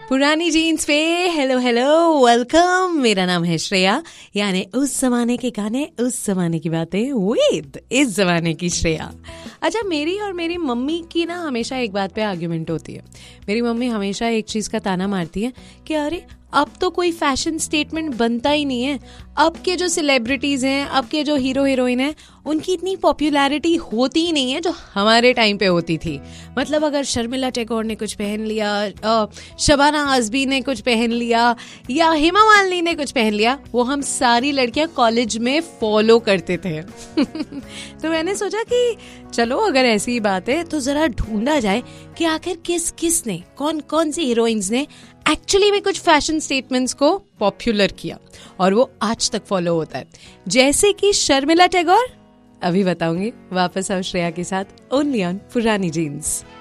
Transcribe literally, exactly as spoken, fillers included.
पुरानी जीन्स पे hello hello welcome. मेरा नाम है श्रेया, यानी उस जमाने के गाने उस जमाने की बातें विद इस जमाने की श्रेया। अच्छा, मेरी और मेरी मम्मी की ना हमेशा एक बात पे आर्ग्यूमेंट होती है। मेरी मम्मी हमेशा एक चीज का ताना मारती है कि अरे अब तो कोई फैशन स्टेटमेंट बनता ही नहीं है। अब के जो सेलिब्रिटीज हैं, अब के जो हीरो हीरोइन हैं, उनकी इतनी पॉपुलैरिटी होती ही नहीं है जो हमारे टाइम पे होती थी। मतलब अगर शर्मिला टैगोर ने कुछ पहन लिया, शबाना आजमी ने कुछ पहन लिया या हेमा मालिनी ने कुछ पहन लिया, वो हम सारी लड़कियां कॉलेज में फॉलो करते थे। तो मैंने सोचा कि चलो अगर ऐसी बात है तो जरा ढूंढा जाए कि आखिर किस किस ने, कौन कौन सी हीरोइंस ने एक्चुअली में कुछ फैशन स्टेटमेंट्स को पॉपुलर किया और वो आज तक फॉलो होता है। जैसे कि शर्मिला टैगोर, अभी बताऊंगी। वापस आओ श्रेया के साथ ओनली ऑन पुरानी जीन्स।